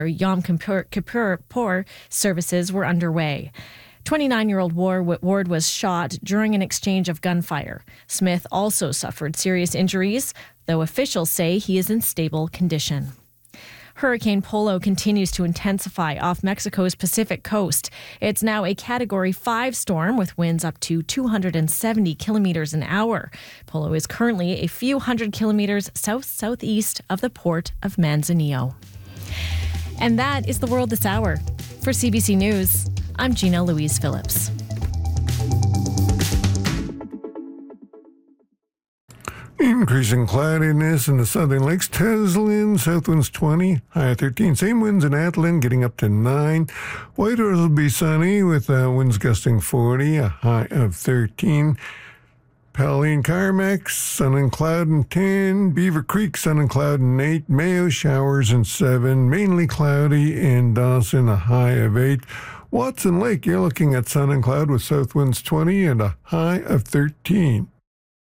Yom Kippur services were underway. 29-year-old Ward was shot during an exchange of gunfire. Smith also suffered serious injuries, though officials say he is in stable condition. Hurricane Polo continues to intensify off Mexico's Pacific coast. It's now a Category 5 storm with winds up to 270 kilometers an hour. Polo is currently a few hundred kilometers south-southeast of the port of Manzanillo. And that is the world this hour. For CBC News, I'm Gina Louise Phillips. Increasing cloudiness in the southern lakes. Teslin, south winds 20, high of 13. Same winds in Atlin, getting up to 9. Whitehorse will be sunny with winds gusting 40, a high of 13. Pauline, Carmack, sun and cloud and 10. Beaver Creek, sun and cloud and 8. Mayo, showers and 7. Mainly cloudy in Dawson, a high of 8. Watson Lake, you're looking at sun and cloud with south winds 20 and a high of 13.